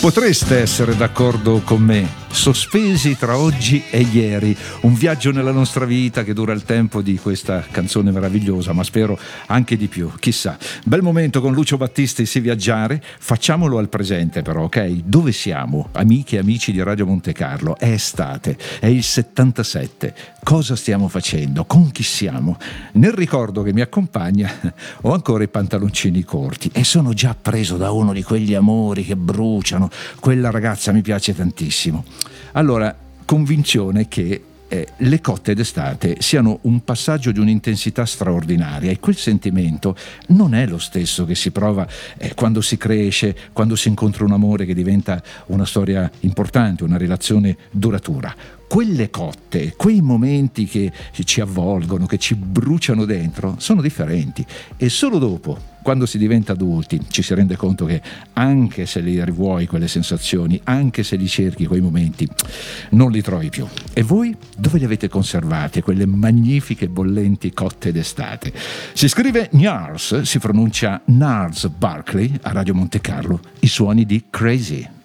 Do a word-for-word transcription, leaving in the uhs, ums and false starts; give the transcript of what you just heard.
Potreste essere d'accordo con me, sospesi tra oggi e ieri, un viaggio nella nostra vita che dura il tempo di questa canzone meravigliosa, ma spero anche di più, chissà. Bel momento con Lucio Battisti, sì viaggiare, facciamolo al presente però, ok? Dove siamo, amiche e amici di Radio Monte Carlo? È estate, è il settantasette, cosa stiamo facendo? Con chi siamo? Nel ricordo che mi accompagna ho ancora i pantaloncini corti e sono già preso da uno di quegli amori che bruciano. Quella ragazza mi piace tantissimo. Allora, convinzione che eh, le cotte d'estate siano un passaggio di un'intensità straordinaria, e quel sentimento non è lo stesso che si prova eh, quando si cresce, quando si incontra un amore che diventa una storia importante, una relazione duratura. Quelle cotte, quei momenti che ci avvolgono, che ci bruciano dentro, sono differenti, e solo dopo, quando si diventa adulti, ci si rende conto che anche se li rivuoi quelle sensazioni, anche se li cerchi quei momenti, non li trovi più. E voi dove li avete conservati, quelle magnifiche bollenti cotte d'estate? Si scrive Gnarls, si pronuncia Gnarls Barkley a Radio Monte Carlo, i suoni di Crazy.